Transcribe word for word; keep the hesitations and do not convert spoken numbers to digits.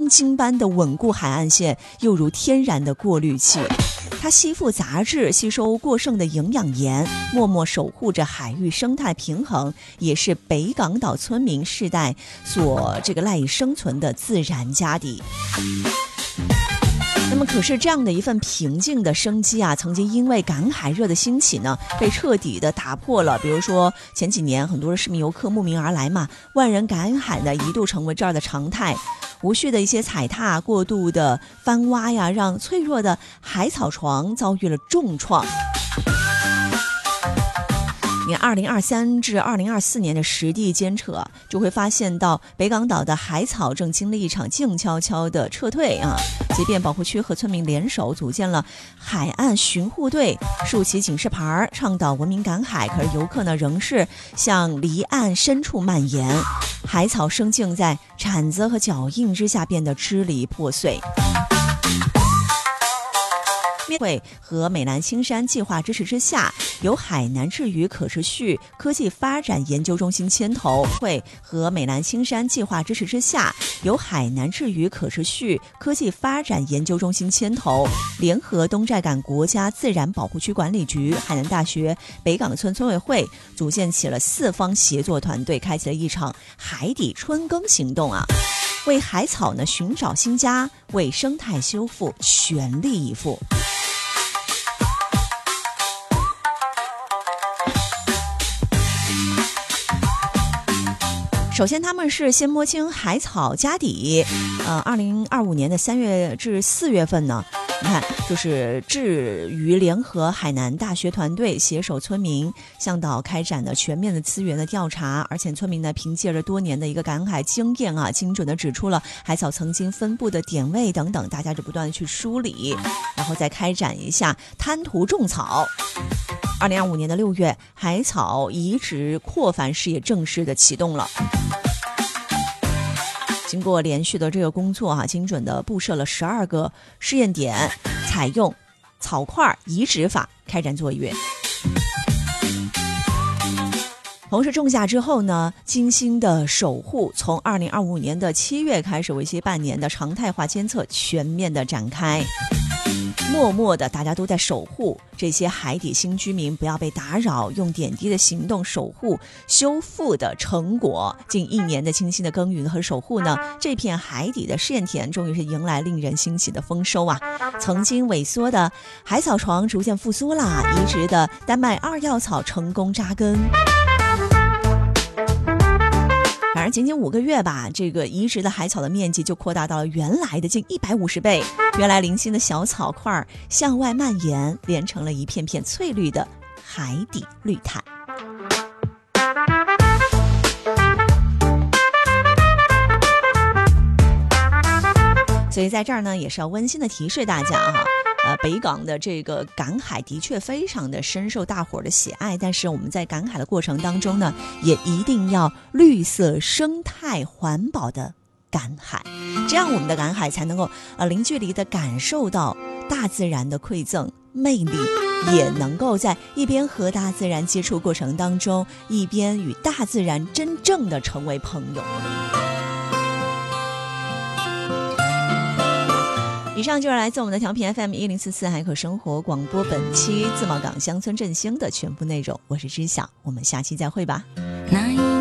钢筋般的稳固海岸线，又如天然的过滤器。它吸附杂质，吸收过剩的营养盐，默默守护着海域生态平衡，也是北港岛村民世代所这个赖以生存的自然家底。那么可是这样的一份平静的生机啊，曾经因为赶海热的兴起呢，被彻底的打破了。比如说前几年很多的市民游客慕名而来嘛，万人赶海呢一度成为这儿的常态。无序的一些踩踏，过度的翻挖呀，让脆弱的海草床遭遇了重创。你二零二三至二零二四年的实地监测，就会发现到北港岛的海草正经历一场静悄悄的撤退啊！即便保护区和村民联手组建了海岸巡护队，竖起警示牌，倡导文明赶海，可是游客呢仍是向离岸深处蔓延，海草生境在铲子和脚印之下变得支离破碎。会和美兰青山计划支持之下，由海南智鱼可持续科技发展研究中心牵头，会和美兰青山计划支持之下，由海南智鱼可持续科技发展研究中心牵头，联合东寨港国家自然保护区管理局、海南大学北港村村委会，组建起了四方协作团队，开启了一场海底春耕行动啊！为海草呢寻找新家，为生态修复全力以赴。首先他们是先摸清海草家底，呃，二零二五年的三月至四月份呢，你看就是智鱼联合海南大学团队携手村民向岛开展了全面的资源的调查，而且村民呢凭借着多年的一个赶海经验啊，精准的指出了海草曾经分布的点位等等，大家就不断的去梳理，然后再开展一下滩涂种草。二零二五年的六月，海草移植扩繁事业正式的启动了。经过连续的这个工作啊，精准的布设了十二个试验点，采用草块移植法开展作业。同时种下之后呢，精心的守护，从二零二五年的七月开始，为期半年的常态化监测全面的展开。默默的大家都在守护这些海底新居民不要被打扰，用点滴的行动守护修复的成果。近一年的精心的耕耘和守护呢，这片海底的试验田终于是迎来令人欣喜的丰收啊！曾经萎缩的海草床逐渐复苏啦，移植的丹麦二药草成功扎根。反正仅仅五个月吧，这个移植的海草的面积就扩大到了原来的近一百五十倍。原来零星的小草块向外蔓延，连成了一片片翠绿的海底绿毯。所以在这儿呢，也是要温馨的提示大家哈。呃，北港的这个赶海的确非常的深受大伙儿的喜爱，但是我们在赶海的过程当中呢，也一定要绿色生态环保的赶海，这样我们的赶海才能够呃零距离的感受到大自然的馈赠魅力，也能够在一边和大自然接触过程当中，一边与大自然真正的成为朋友。以上就是来自我们的调频 F M 一零四四海口生活广播本期自贸港乡村振兴的全部内容，我是知晓，我们下期再会吧。